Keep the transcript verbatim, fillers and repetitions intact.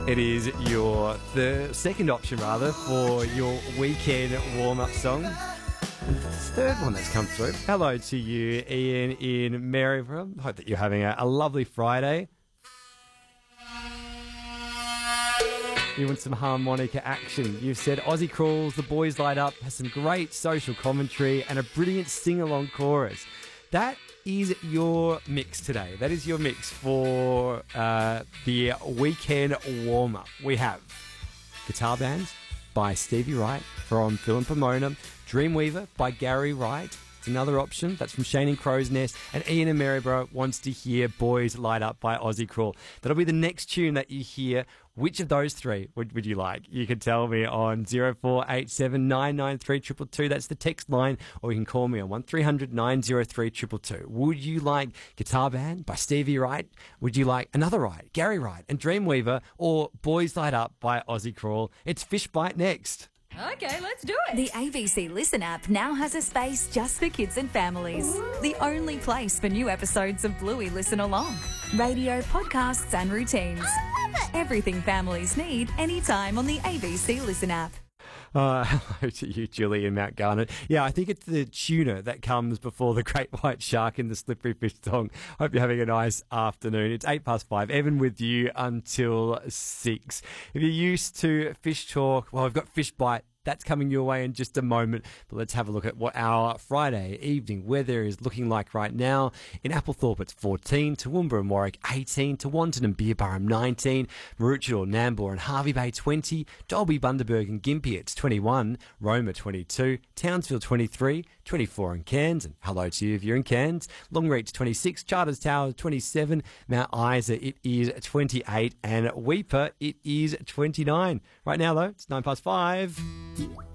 It is your the second option, rather, for your weekend warm-up song. It's the third one that's come through. Hello to you, Ian in Maryborough. Hope that you're having a, a lovely Friday. You want some harmonica action. You've said Aussie Crawls, The Boys Light Up, has some great social commentary and a brilliant sing-along chorus. That is your mix today. That is your mix for uh, the weekend warm-up. We have Guitar Band by Stevie Wright from Phil and Pomona, Dreamweaver by Gary Wright. It's another option. That's from Shane and Crow's Nest. And Ian in Maryborough wants to hear Boys Light Up by Aussie Crawl. That'll be the next tune that you hear. Which of those three would, would you like? You can tell me on zero four eight seven nine nine three two two two. That's the text line. Or you can call me on one three hundred nine oh three two two two. Would you like Guitar Band by Stevie Wright? Would you like Another Wright, Gary Wright and Dreamweaver? Or Boys Light Up by Aussie Crawl? It's Fish Bite next. Okay, let's do it. The A B C Listen app now has a space just for kids and families. The only place for new episodes of Bluey Listen Along. Radio, podcasts and routines. I love it. Everything families need anytime on the A B C Listen app. Uh, hello to you, Julie in Mount Garnet. Yeah, I think it's the tuna that comes before the great white shark in the slippery fish song. Hope you're having a nice afternoon. It's eight past five. Evan with you until six. If you're used to fish talk, well, we've got Fish Bite. That's coming your way in just a moment. But let's have a look at what our Friday evening weather is looking like right now. In Applethorpe, it's fourteen. Toowoomba and Warwick, eighteen. Tewantin and Beerburrum, nineteen. Maroochydore, Nambour and Hervey Bay, twenty. Dalby, Bundaberg and Gympie, it's twenty-one. Roma, twenty-two. Townsville, twenty-three. twenty-four in Cairns. And hello to you if you're in Cairns. Longreach, twenty-six. Charters Tower, twenty-seven. Mount Isa, it is twenty-eight. And Weipa, it is twenty-nine. Right now, though, it's nine past five.